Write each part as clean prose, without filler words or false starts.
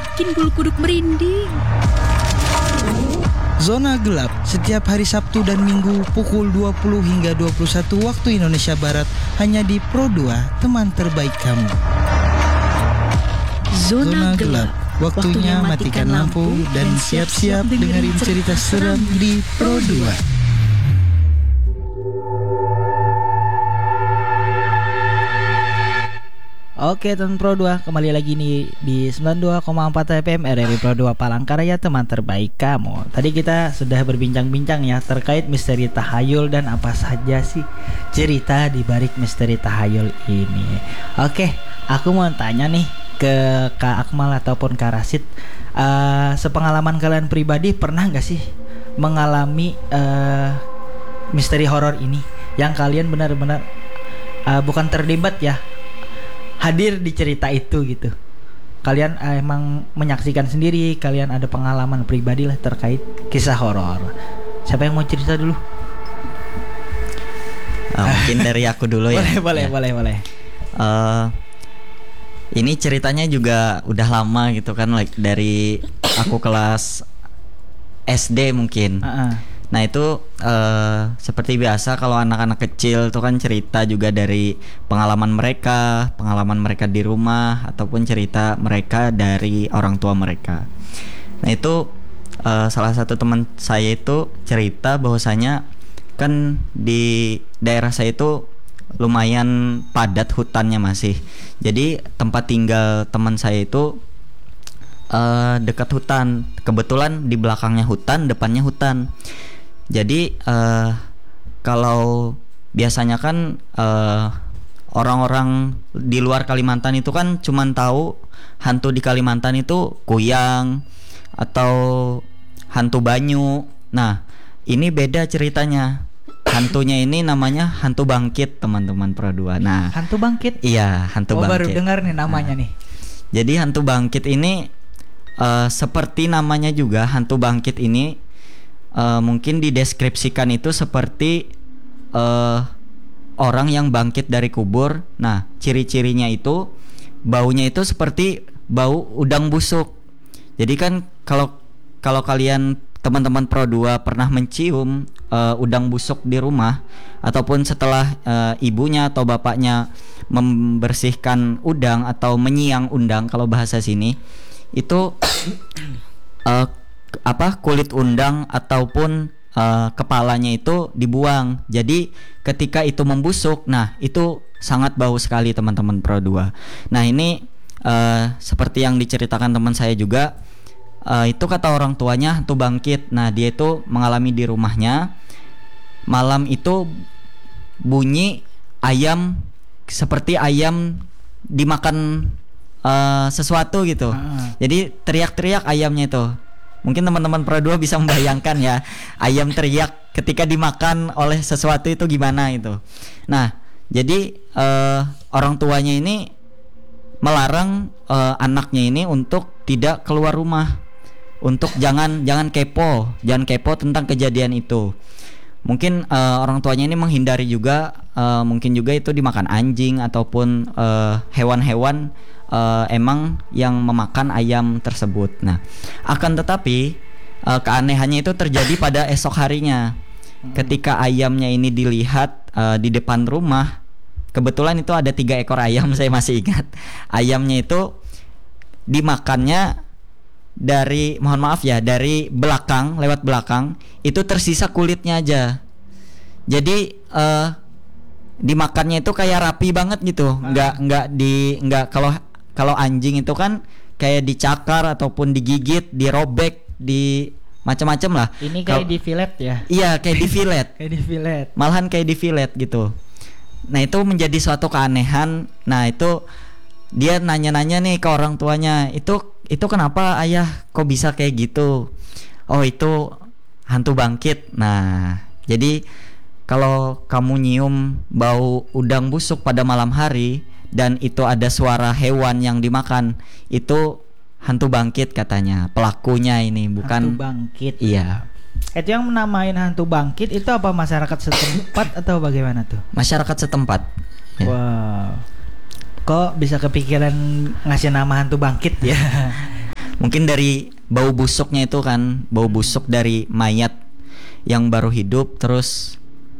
bikin bulu kuduk merinding. Zona Gelap setiap hari Sabtu dan Minggu pukul 20 hingga 21 waktu Indonesia Barat hanya di Pro 2, teman terbaik kamu. Zona Gelap. Waktunya matikan lampu dan siap-siap dengerin cerita seram di Pro 2. Oke teman Pro 2, kembali lagi nih di 92,4 FM RRI Pro 2 Palangkaraya, teman terbaik kamu. Tadi kita sudah berbincang-bincang ya terkait misteri tahayul dan apa saja sih cerita di balik misteri tahayul ini. Oke, aku mau tanya nih ke Kak Akmal ataupun Kak Rasid, sepengalaman kalian pribadi pernah gak sih mengalami misteri horor ini yang kalian benar-benar bukan terlibat ya, hadir di cerita itu gitu. Kalian emang menyaksikan sendiri, kalian ada pengalaman pribadi lah terkait kisah horor. Siapa yang mau cerita dulu? Mungkin dari aku dulu ya. Boleh. Ini ceritanya juga udah lama gitu kan, dari aku kelas SD mungkin. Nah itu seperti biasa kalau anak-anak kecil tuh kan cerita juga dari pengalaman mereka di rumah ataupun cerita mereka dari orang tua mereka. Nah itu salah satu teman saya itu cerita bahwasanya kan di daerah saya itu lumayan padat hutannya masih. Jadi tempat tinggal teman saya itu dekat hutan. Kebetulan di belakangnya hutan, depannya hutan. Jadi kalau biasanya kan orang-orang di luar Kalimantan itu kan cuman tahu hantu di Kalimantan itu kuyang atau hantu banyu. Nah, ini beda ceritanya. Hantunya ini namanya hantu bangkit, teman-teman Pro 2. Nah, hantu bangkit? Iya, hantu bangkit. Baru dengar nih namanya nih. Jadi hantu bangkit ini seperti namanya juga, hantu bangkit ini mungkin dideskripsikan itu seperti orang yang bangkit dari kubur. Nah, ciri-cirinya itu baunya itu seperti bau udang busuk. Jadi kan kalau kalian teman-teman Pro 2 pernah mencium udang busuk di rumah ataupun setelah ibunya atau bapaknya membersihkan udang atau menyiang udang kalau bahasa sini itu kulit udang ataupun kepalanya itu dibuang. Jadi ketika itu membusuk, nah itu sangat bau sekali teman-teman Pro 2. Nah ini seperti yang diceritakan teman saya juga, itu kata orang tuanya hantu bangkit. Nah dia itu mengalami di rumahnya, malam itu bunyi ayam, seperti ayam dimakan sesuatu gitu. Jadi teriak-teriak ayamnya itu. Mungkin teman-teman Pro 2 bisa membayangkan ya, ayam teriak ketika dimakan oleh sesuatu itu gimana itu. Nah, jadi orang tuanya ini melarang anaknya ini untuk tidak keluar rumah, untuk jangan kepo tentang kejadian itu. Mungkin orang tuanya ini menghindari juga, mungkin juga itu dimakan anjing ataupun hewan-hewan emang yang memakan ayam tersebut. Nah, akan tetapi keanehannya itu terjadi pada esok harinya. Ketika ayamnya ini dilihat di depan rumah, kebetulan itu ada 3 ekor ayam, saya masih ingat. Ayamnya itu dimakannya dari, mohon maaf ya, dari belakang, lewat belakang, itu tersisa kulitnya aja. Jadi dimakannya itu kayak rapi banget gitu. Nggak kalau anjing itu kan kayak dicakar ataupun digigit, dirobek, di macam-macam lah. Ini kayak di fillet ya? Iya, kayak di fillet. Kayak di fillet. Malahan kayak di fillet gitu. Nah, itu menjadi suatu keanehan. Nah, itu dia nanya-nanya nih ke orang tuanya, itu kenapa ayah kok bisa kayak gitu? Oh, itu hantu bangkit. Nah, jadi kalau kamu nyium bau udang busuk pada malam hari dan itu ada suara hewan yang dimakan, itu hantu bangkit katanya. Pelakunya ini bukan hantu bangkit. Iya. Itu yang menamain hantu bangkit itu apa, masyarakat setempat atau bagaimana tuh? Masyarakat setempat. Ya. Wow. Kok bisa kepikiran ngasih nama hantu bangkit ya? Mungkin dari bau busuknya itu kan, bau busuk dari mayat yang baru hidup, terus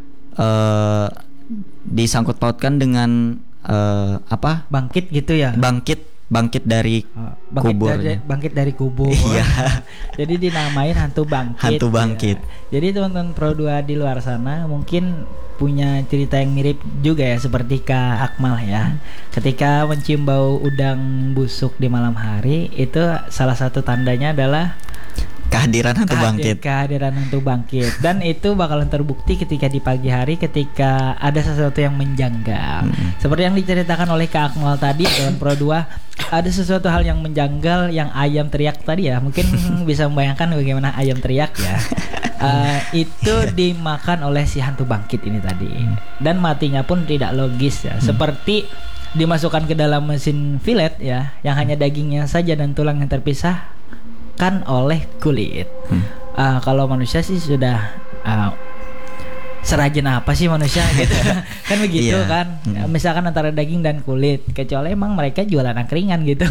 disangkut pautkan dengan apa? Bangkit gitu ya. Bangkit dari kubur. Bangkit dari kubur. Iya. Jadi dinamain hantu bangkit. Hantu bangkit. Ya. Jadi teman-teman Pro 2 di luar sana mungkin punya cerita yang mirip juga ya seperti Kak Akmal ya. Ketika mencium bau udang busuk di malam hari, itu salah satu tandanya adalah Kehadiran hantu bangkit. Kehadiran hantu bangkit. Dan itu bakalan terbukti ketika di pagi hari ketika ada sesuatu yang menjanggal. Seperti yang diceritakan oleh Kak Akmal tadi dalam Pro 2, ada sesuatu hal yang menjanggal yang ayam teriak tadi ya. Mungkin bisa membayangkan bagaimana ayam teriak ya. Itu dimakan oleh si hantu bangkit ini tadi. Dan matinya pun tidak logis ya. Seperti dimasukkan ke dalam mesin fillet ya, yang hanya dagingnya saja dan tulang yang terpisah kan oleh kulit. Kalau manusia sih sudah serajin apa sih manusia gitu. Kan begitu kan. Misalkan antara daging dan kulit, kecuali emang mereka jualan angkringan gitu.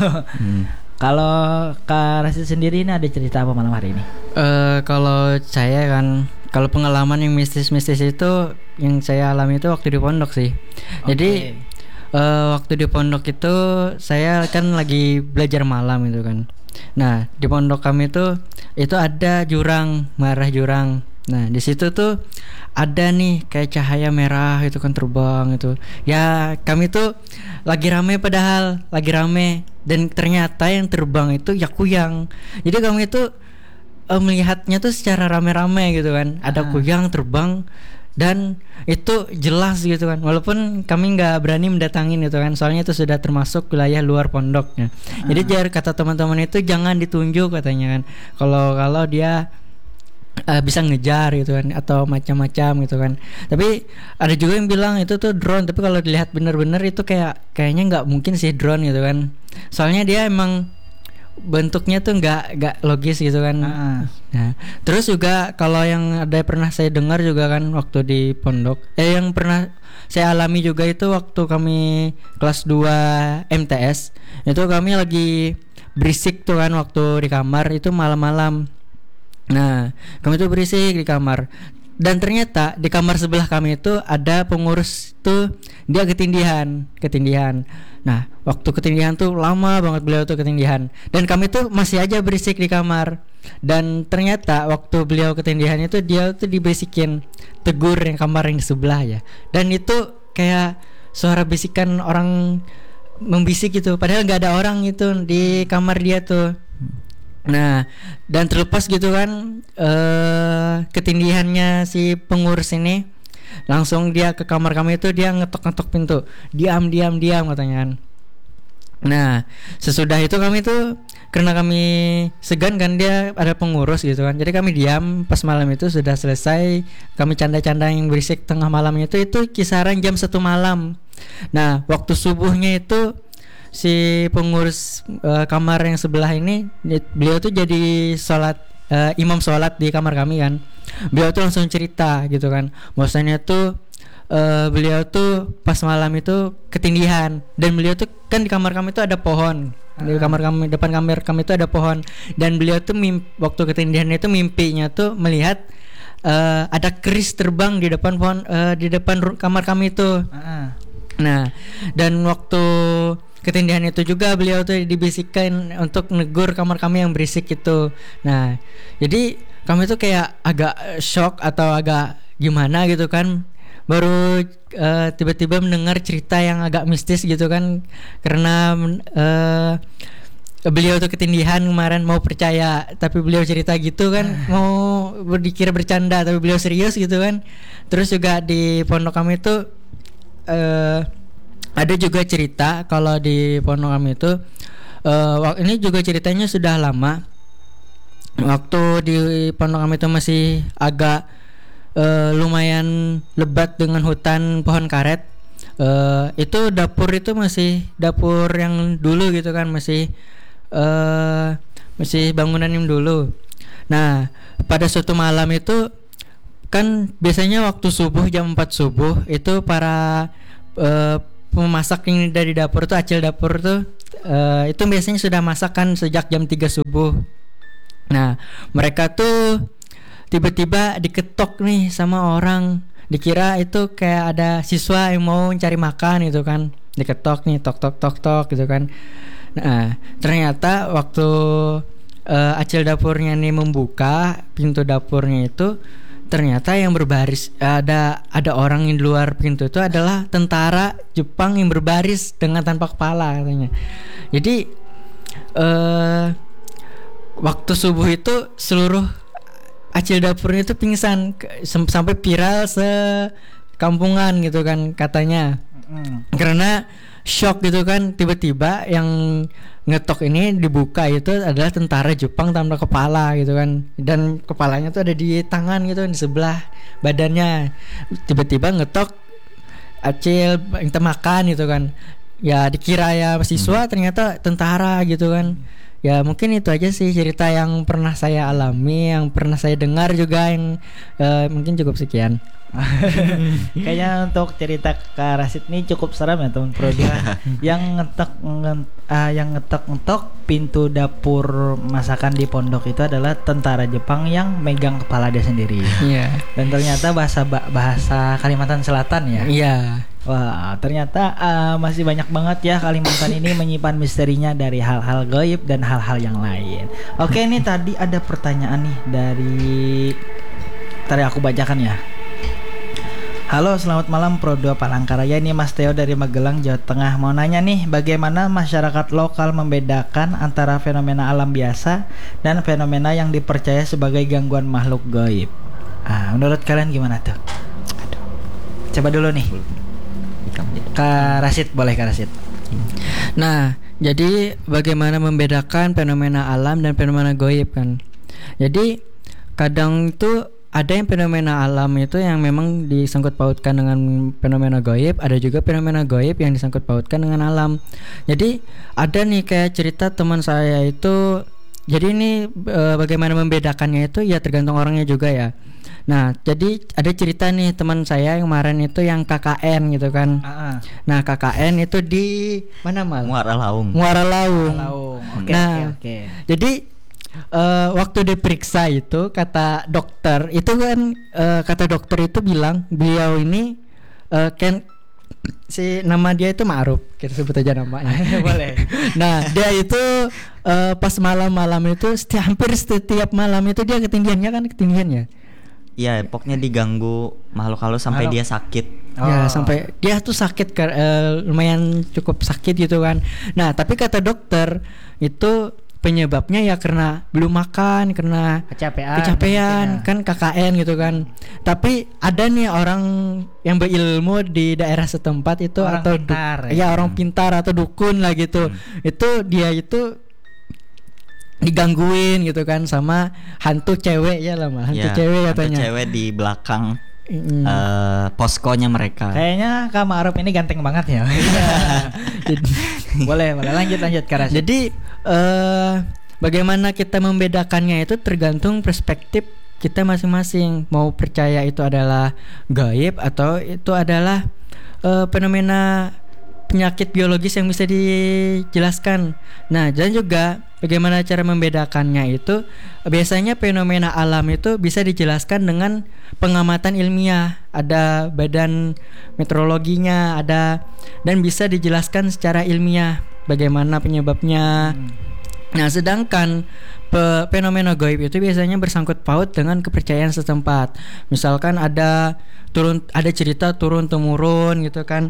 Kalau Kak Rasid sendiri ini ada cerita apa malam hari ini? Kalau saya kan, kalau pengalaman yang mistis-mistis itu yang saya alami itu waktu di pondok sih. Jadi waktu di pondok itu saya kan lagi belajar malam gitu kan. Nah di pondok kami itu ada jurang, marah jurang. Nah di situ tuh ada nih kayak cahaya merah itu kan terbang itu. Ya kami tuh lagi rame, padahal lagi rame, dan ternyata yang terbang itu ya kuyang. Jadi kami itu melihatnya tuh secara rame-rame gitu kan. Ada kuyang terbang dan itu jelas gitu kan, walaupun kami nggak berani mendatangin gitu kan, soalnya itu sudah termasuk wilayah luar pondoknya. Jadi kata teman-teman itu jangan ditunjuk katanya kan, kalau dia bisa ngejar gitu kan atau macam-macam gitu kan. Tapi ada juga yang bilang itu tuh drone, tapi kalau dilihat bener-bener itu kayaknya nggak mungkin sih drone gitu kan, soalnya dia emang bentuknya tuh nggak logis gitu kan. Nah, terus juga kalau yang ada pernah saya dengar juga kan waktu di pondok, yang pernah saya alami juga itu waktu kami kelas 2 MTS, itu kami lagi berisik tuh kan waktu di kamar itu malam-malam. Nah, kami tuh berisik di kamar. Dan ternyata di kamar sebelah kami itu ada pengurus tuh, dia ketindihan. Nah, waktu ketindihan tuh lama banget beliau tuh ketindihan, dan kami tuh masih aja berisik di kamar. Dan ternyata waktu beliau ketindihan itu dia tuh dibisikin, tegur yang kamar yang di sebelah ya. Dan itu kayak suara bisikan orang membisik gitu, padahal nggak ada orang itu di kamar dia tuh. Nah, dan terlepas gitu kan ketindihannya si pengurus ini, langsung dia ke kamar kami itu, dia ngetok-ngetok pintu, diam katanya kan. Nah, sesudah itu kami tuh karena kami segan kan, dia ada pengurus gitu kan, jadi kami diam. Pas malam itu sudah selesai, kami canda-canda yang berisik tengah malamnya itu kisaran jam 1 malam. Nah, waktu subuhnya itu si pengurus kamar yang sebelah ini, beliau tuh jadi imam sholat di kamar kami kan. Beliau tuh langsung cerita gitu kan, bahwasanya tuh beliau tuh pas malam itu ketindihan, dan beliau tuh kan di kamar kami itu ada pohon. Di depan kamar kami itu ada pohon, dan beliau tuh waktu ketindihan itu mimpinya tuh melihat ada keris terbang di depan pohon, di depan kamar kami itu. Nah, dan waktu ketindihan itu juga beliau tuh dibisikkan untuk negur kamar kami yang berisik itu. Nah, jadi kami tuh kayak agak shock atau agak gimana gitu kan, baru tiba-tiba mendengar cerita yang agak mistis gitu kan, karena beliau tuh ketindihan kemarin, mau percaya tapi beliau cerita gitu kan, mau dikira bercanda tapi beliau serius gitu kan. Terus juga di pondok kami tuh ada juga cerita kalau di pondok kami itu ini juga ceritanya sudah lama. Waktu di pondok kami itu masih agak lumayan lebat dengan hutan pohon karet. Itu dapur itu masih dapur yang dulu gitu kan, masih bangunan yang dulu. Nah, pada suatu malam itu kan biasanya waktu subuh, jam 4 subuh itu para pemasak yang dari dapur tuh, acil dapur tuh itu biasanya sudah masakan sejak jam 3 subuh. Nah, mereka tuh tiba-tiba diketok nih sama orang. Dikira itu kayak ada siswa yang mau cari makan gitu kan. Diketok nih, tok tok tok tok gitu kan. Nah, ternyata waktu acil dapurnya nih membuka pintu dapurnya itu, ternyata yang berbaris ada orang yang di luar pintu itu adalah tentara Jepang yang berbaris dengan tanpa kepala katanya. Jadi waktu subuh itu seluruh acil dapurnya itu pingsan sampai viral sekampungan gitu kan katanya. Karena shock gitu kan, tiba-tiba yang ngetok ini dibuka itu adalah tentara Jepang tanpa kepala gitu kan, dan kepalanya tuh ada di tangan gitu di sebelah badannya. Tiba-tiba ngetok acil minta makan gitu kan, ya dikira ya siswa ternyata tentara gitu kan. Ya mungkin itu aja sih cerita yang pernah saya alami, yang pernah saya dengar juga, yang mungkin cukup sekian. Kayaknya untuk cerita Kak Rasid nih cukup seram ya teman Pro 2. Yang ngetok pintu dapur masakan di pondok itu adalah tentara Jepang yang megang kepala dia sendiri. Iya. Dan ternyata bahasa Kalimantan Selatan ya. Iya. Wah, ternyata masih banyak banget ya Kalimantan ini menyimpan misterinya dari hal-hal gaib dan hal-hal yang lain. Oke, ini tadi ada pertanyaan nih dari aku bacakan ya. Halo, selamat malam Pro 2 Palangkaraya. Ini Mas Theo dari Magelang, Jawa Tengah. Mau nanya nih, bagaimana masyarakat lokal membedakan antara fenomena alam biasa dan fenomena yang dipercaya sebagai gangguan makhluk gaib? Menurut kalian gimana tuh? Coba dulu nih, Kak Rasid, boleh Kak Rasid. Nah, jadi bagaimana membedakan fenomena alam dan fenomena gaib kan? Jadi kadang itu ada yang fenomena alam itu yang memang disangkut pautkan dengan fenomena gaib, ada juga fenomena gaib yang disangkut pautkan dengan alam. Jadi ada nih kayak cerita teman saya itu. Jadi ini bagaimana membedakannya itu ya tergantung orangnya juga ya. Nah, jadi ada cerita nih teman saya yang kemarin itu yang KKN gitu kan. Nah, KKN itu di mana Mal? Muara Laung. Oke. Jadi waktu diperiksa itu kata dokter itu kan kata dokter itu bilang beliau ini si nama dia itu Ma'ruf, kita sebut aja namanya. Boleh. Nah, dia itu pas malam-malam itu hampir setiap malam itu dia ketindihannya. Iya, pokoknya diganggu makhluk halus sampai dia sakit. Ya, sampai dia tuh sakit lumayan cukup sakit gitu kan. Nah, tapi kata dokter itu penyebabnya ya karena belum makan, karena kecapean kan KKN gitu kan. Tapi ada nih orang yang berilmu di daerah setempat itu orang atau pintar, orang pintar atau dukun lah gitu. Itu dia itu digangguin gitu kan sama hantu cewek ya lah, hantu cewek katanya. Hantu cewek di belakang poskonya mereka. Kayaknya Kak Ma'ruf ini ganteng banget ya. boleh lanjut Kak Rasid. Jadi bagaimana kita membedakannya itu tergantung perspektif kita masing-masing. Mau percaya itu adalah gaib atau itu adalah fenomena penyakit biologis yang bisa dijelaskan. Nah, dan juga bagaimana cara membedakannya itu biasanya fenomena alam itu bisa dijelaskan dengan pengamatan ilmiah. Ada badan meteorologinya, ada, dan bisa dijelaskan secara ilmiah bagaimana penyebabnya. Nah, sedangkan fenomena gaib itu biasanya bersangkut paut dengan kepercayaan setempat. Misalkan ada cerita turun temurun gitu kan,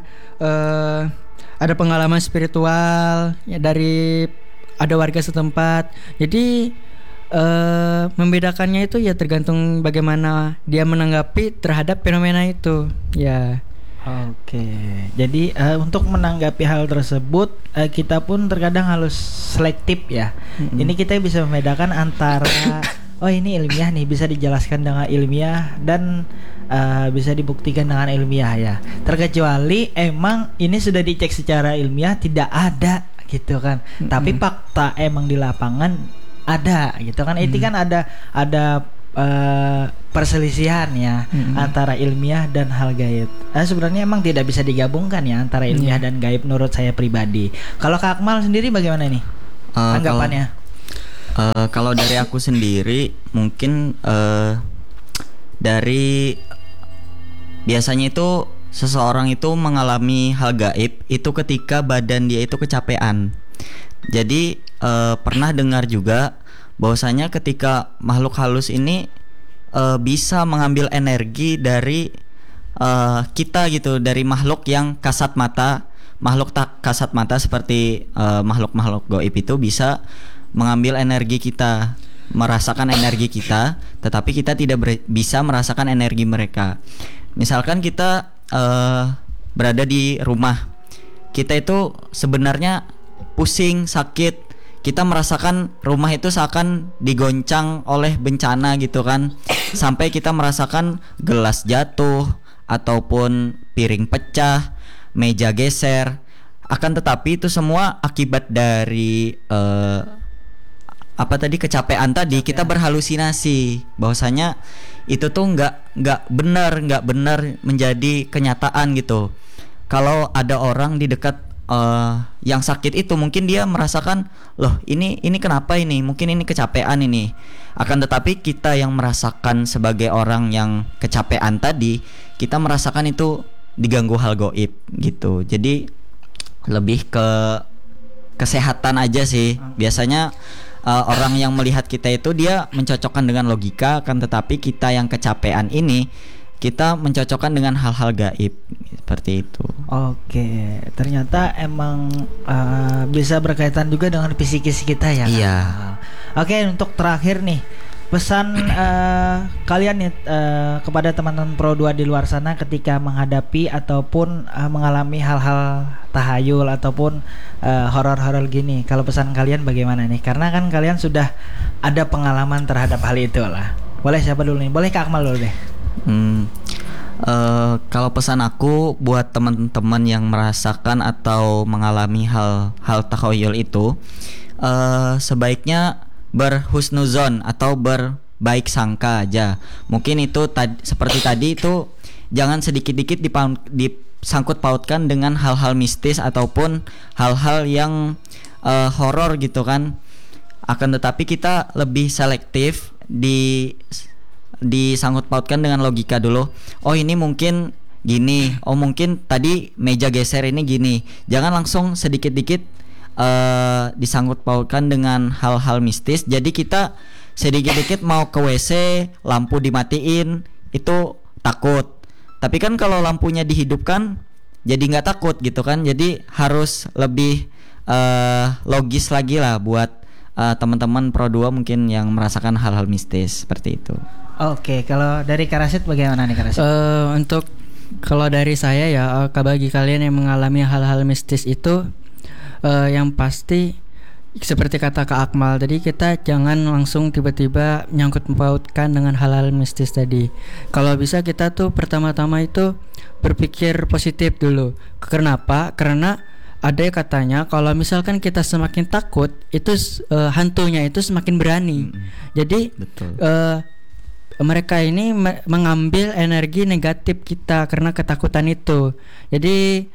ada pengalaman spiritual ya dari ada warga setempat. Jadi membedakannya itu ya tergantung bagaimana dia menanggapi terhadap fenomena itu ya. Oke, jadi untuk menanggapi hal tersebut kita pun terkadang harus selektif ya. Ini kita bisa membedakan antara ini ilmiah nih, bisa dijelaskan dengan ilmiah dan bisa dibuktikan dengan ilmiah ya. Terkecuali emang ini sudah dicek secara ilmiah tidak ada gitu kan. Tapi fakta emang di lapangan ada gitu kan. Itu kan ada perselisihan ya antara ilmiah dan hal gaib. Sebenarnya emang tidak bisa digabungkan ya antara ilmiah dan gaib menurut saya pribadi. Kalau Kak Akmal sendiri bagaimana nih anggapannya? Kalau dari aku sendiri mungkin dari biasanya itu seseorang itu mengalami hal gaib itu ketika badan dia itu kecapean. Jadi pernah dengar juga bahwasanya ketika makhluk halus ini bisa mengambil energi dari kita gitu, dari makhluk yang kasat mata, makhluk tak kasat mata seperti makhluk-makhluk gaib itu bisa mengambil energi kita, merasakan energi kita, tetapi kita tidak bisa merasakan energi mereka. Misalkan kita berada di rumah, kita itu sebenarnya pusing, sakit, kita merasakan rumah itu seakan digoncang oleh bencana gitu kan, sampai kita merasakan gelas jatuh ataupun piring pecah, meja geser. Akan tetapi itu semua akibat dari kecapean tadi. Kita berhalusinasi bahwasanya itu tuh nggak benar menjadi kenyataan gitu. Kalau ada orang di dekat yang sakit itu, mungkin dia merasakan, loh ini kenapa ini, mungkin ini kecapean ini. Akan tetapi kita yang merasakan sebagai orang yang kecapean tadi, kita merasakan itu diganggu hal gaib gitu. Jadi lebih ke kesehatan aja sih. Biasanya orang yang melihat kita itu dia mencocokkan dengan logika, kan, tetapi kita yang kecapean ini kita mencocokkan dengan hal-hal gaib seperti itu. Oke, ternyata emang bisa berkaitan juga dengan psikis kita ya. Iya. Oke, untuk terakhir nih, pesan kalian nih kepada teman-teman Pro 2 di luar sana ketika menghadapi ataupun mengalami hal-hal tahayul ataupun horor-horor gini. Kalau pesan kalian bagaimana nih? Karena kan kalian sudah ada pengalaman terhadap hal itu lah. Boleh siapa dulu nih? Boleh Kak Akmal dulu deh. Kalau pesan aku buat teman-teman yang merasakan atau mengalami hal tahayul itu, sebaiknya berhusnuzon atau berbaik sangka aja. Mungkin itu seperti tadi itu jangan sedikit-dikit disangkut pautkan dengan hal-hal mistis ataupun hal-hal yang horor gitu kan. Akan tetapi kita lebih selektif disangkut pautkan dengan logika dulu. Oh ini mungkin gini, oh mungkin tadi meja geser ini gini. Jangan langsung sedikit-dikit disangkut pautkan dengan hal-hal mistis. Jadi kita sedikit-dikit mau ke WC, lampu dimatiin, itu takut. Tapi kan kalau lampunya dihidupkan, jadi nggak takut gitu kan. Jadi harus lebih logis lagi lah buat teman-teman Pro 2 mungkin yang merasakan hal-hal mistis seperti itu. Oke, kalau dari Karasit bagaimana nih Karasit? Untuk kalau dari saya ya, bagi kalian yang mengalami hal-hal mistis itu, yang pasti seperti kata Kak Akmal tadi, kita jangan langsung tiba-tiba nyangkut pautkan dengan hal-hal mistis tadi. Kalau bisa kita tuh pertama-tama itu berpikir positif dulu. Kenapa? Karena ada katanya kalau misalkan kita semakin takut, itu hantunya itu semakin berani. Jadi mereka ini mengambil energi negatif kita karena ketakutan itu. Jadi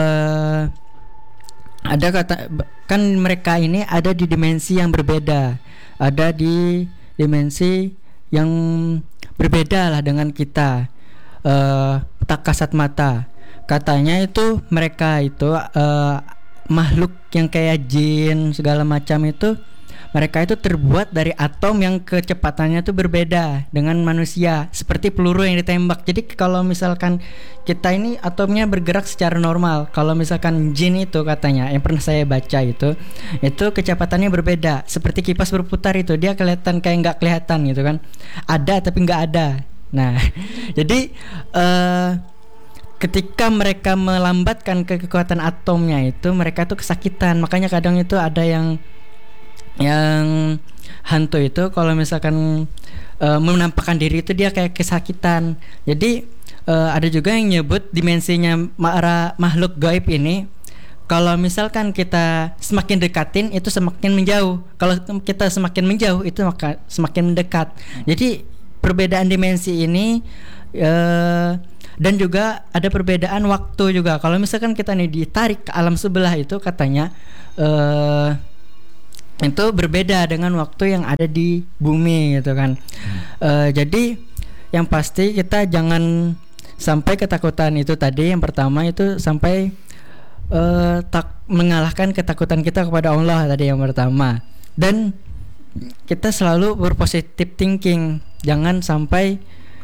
ada kan mereka ini ada di dimensi yang berbeda, ada di dimensi yang berbeda lah dengan kita, tak kasat mata. Katanya itu mereka itu makhluk yang kayak jin segala macam itu, mereka itu terbuat dari atom yang kecepatannya itu berbeda dengan manusia, seperti peluru yang ditembak. Jadi kalau misalkan kita ini atomnya bergerak secara normal, kalau misalkan jin itu katanya yang pernah saya baca itu kecepatannya berbeda, seperti kipas berputar itu, dia kelihatan kayak nggak kelihatan gitu kan, ada tapi nggak ada. Nah jadi ketika mereka melambatkan kekuatan atomnya itu, mereka tuh kesakitan. Makanya kadang itu ada yang hantu itu kalau misalkan menampakkan diri itu dia kayak kesakitan. Jadi ada juga yang nyebut dimensinya makhluk gaib ini, kalau misalkan kita semakin dekatin itu semakin menjauh, kalau kita semakin menjauh itu maka semakin mendekat. Jadi perbedaan dimensi ini dan juga ada perbedaan waktu juga. Kalau misalkan kita nih ditarik ke alam sebelah itu katanya itu berbeda dengan waktu yang ada di bumi gitu kan. Jadi yang pasti kita jangan sampai ketakutan itu tadi, yang pertama itu sampai mengalahkan ketakutan kita kepada Allah tadi yang pertama. Dan kita selalu berpositif thinking, jangan sampai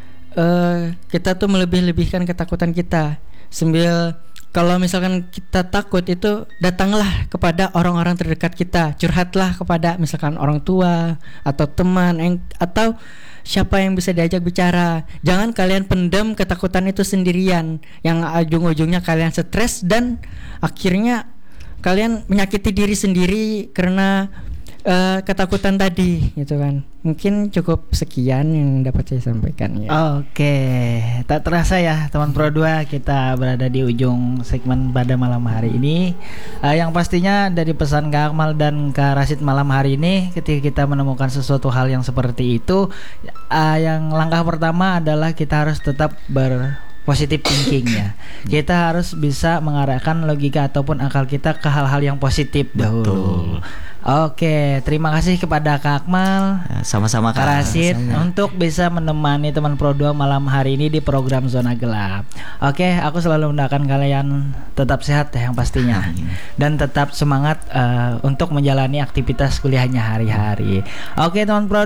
kita tuh melebih-lebihkan ketakutan kita. Sambil kalau misalkan kita takut itu, datanglah kepada orang-orang terdekat kita, curhatlah kepada misalkan orang tua atau teman atau siapa yang bisa diajak bicara. Jangan kalian pendam ketakutan itu sendirian, yang ujung-ujungnya kalian stres dan akhirnya kalian menyakiti diri sendiri karena ketakutan tadi gitu kan. Mungkin cukup sekian yang dapat saya sampaikan ya. Oke, tak terasa ya teman Pro 2, kita berada di ujung segmen pada malam hari ini. Yang pastinya dari pesan Kak Akmal dan Kak Rasid malam hari ini, ketika kita menemukan sesuatu hal yang seperti itu, yang langkah pertama adalah kita harus tetap positive thinking ya. Kita harus bisa mengarahkan logika ataupun akal kita ke hal-hal yang positif dahulu. Oke, terima kasih kepada Kak Akmal, sama-sama Kak Rasid untuk bisa menemani teman Pro 2 malam hari ini di program Zona Gelap. Oke, aku selalu mendoakan kalian tetap sehat ya yang pastinya, dan tetap semangat untuk menjalani aktivitas kuliahnya hari-hari. Oke, teman Pro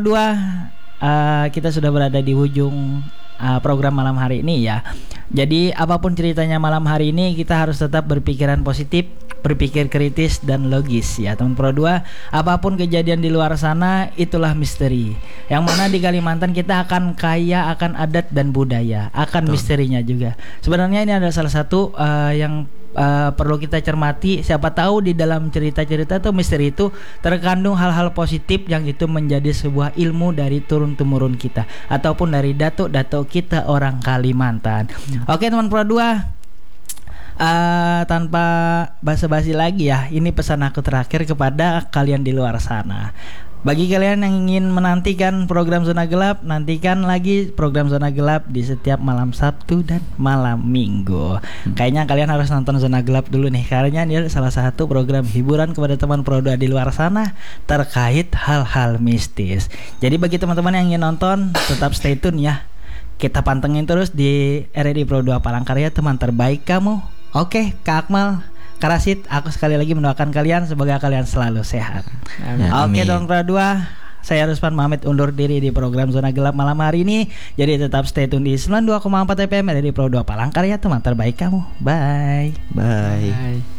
2, kita sudah berada di ujung program malam hari ini ya. Jadi apapun ceritanya malam hari ini, kita harus tetap berpikiran positif, berpikir kritis dan logis ya teman Pro 2. Apapun kejadian di luar sana, itulah misteri. Yang mana di Kalimantan kita akan kaya akan adat dan budaya, akan misterinya juga. Sebenarnya ini adalah salah satu yang perlu kita cermati. Siapa tahu di dalam cerita-cerita atau misteri itu terkandung hal-hal positif yang itu menjadi sebuah ilmu dari turun-temurun kita ataupun dari datuk-datuk kita orang Kalimantan. Oke teman Pro 2, tanpa basa-basi lagi ya, ini pesan aku terakhir kepada kalian di luar sana. Bagi kalian yang ingin menantikan program Zona Gelap, nantikan lagi program Zona Gelap di setiap malam Sabtu dan malam Minggu. Kayaknya kalian harus nonton Zona Gelap dulu nih, karena ini salah satu program hiburan kepada teman Pro 2 di luar sana terkait hal-hal mistis. Jadi bagi teman-teman yang ingin nonton, tetap stay tune ya. Kita pantengin terus di RRI Pro 2 Palangkaraya, teman terbaik kamu. Oke, Kak Akmal, Kak Rasid, aku sekali lagi mendoakan kalian semoga kalian selalu sehat. Oke, teman Pro 2, saya Ruspan pamit undur diri di program Zona Gelap malam hari ini. Jadi tetap stay tune di 92,4 FM RRI Pro 2 Palangkaraya, teman terbaik kamu. Bye. Bye.